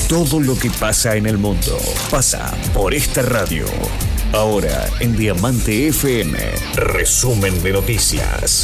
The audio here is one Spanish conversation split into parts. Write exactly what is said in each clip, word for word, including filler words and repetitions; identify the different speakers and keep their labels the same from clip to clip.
Speaker 1: Todo lo que pasa en el mundo pasa por esta radio. Ahora en Diamante F M, resumen de noticias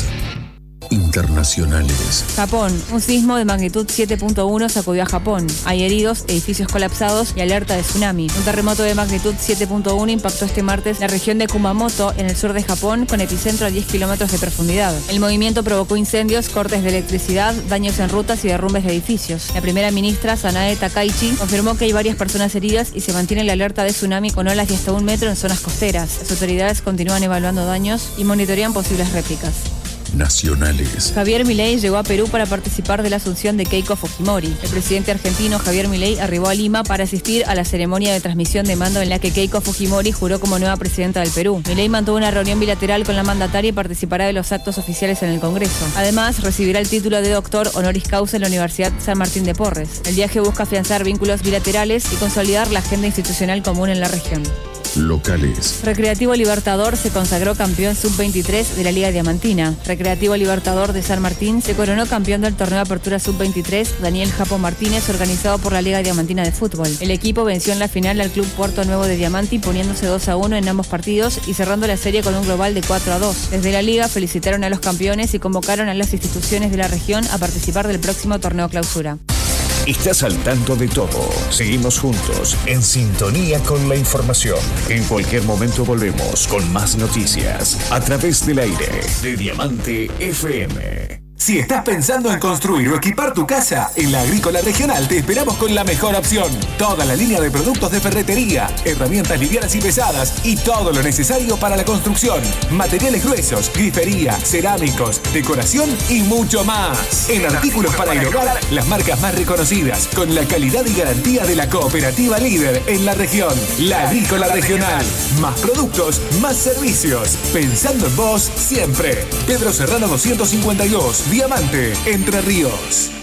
Speaker 1: internacionales.
Speaker 2: Japón. Un sismo de magnitud siete punto uno sacudió a Japón. Hay heridos, edificios colapsados y alerta de tsunami. Un terremoto de magnitud siete punto uno impactó este martes la región de Kumamoto, en el sur de Japón, con epicentro a diez kilómetros de profundidad. El movimiento provocó incendios, cortes de electricidad, daños en rutas y derrumbes de edificios. La primera ministra, Sanae Takaichi, confirmó que hay varias personas heridas y se mantiene la alerta de tsunami con olas de hasta un metro en zonas costeras. Las autoridades continúan evaluando daños y monitorean posibles réplicas.
Speaker 1: Nacionales.
Speaker 2: Javier Milei llegó a Perú para participar de la asunción de Keiko Fujimori. El presidente argentino Javier Milei arribó a Lima para asistir a la ceremonia de transmisión de mando en la que Keiko Fujimori juró como nueva presidenta del Perú. Milei mantuvo una reunión bilateral con la mandataria y participará de los actos oficiales en el Congreso. Además, recibirá el título de doctor honoris causa en la Universidad San Martín de Porres. El viaje busca afianzar vínculos bilaterales y consolidar la agenda institucional común en la región.
Speaker 1: Locales.
Speaker 2: Recreativo Libertador se consagró campeón sub veintitrés de la Liga Diamantina. Recreativo Libertador de San Martín se coronó campeón del torneo Apertura sub veintitrés Daniel Japo Martínez, organizado por la Liga Diamantina de Fútbol. El equipo venció en la final al Club Puerto Nuevo de Diamante, poniéndose dos a uno en ambos partidos y cerrando la serie con un global de cuatro a dos. Desde la Liga felicitaron a los campeones y convocaron a las instituciones de la región a participar del próximo torneo clausura.
Speaker 1: Estás al tanto de todo. Seguimos juntos, en sintonía con la información. En cualquier momento volvemos con más noticias a través del aire de Diamante F M.
Speaker 3: Si estás pensando en construir o equipar tu casa, en la Agrícola Regional te esperamos con la mejor opción. Toda la línea de productos de ferretería, herramientas livianas y pesadas y todo lo necesario para la construcción. Materiales gruesos, grifería, cerámicos, decoración y mucho más. En artículos para el hogar, las marcas más reconocidas, con la calidad y garantía de la cooperativa líder en la región. La Agrícola Regional. Más productos, más servicios. Pensando en vos siempre. Pedro Serrano doscientos cincuenta y dos. Diamante, Entre Ríos.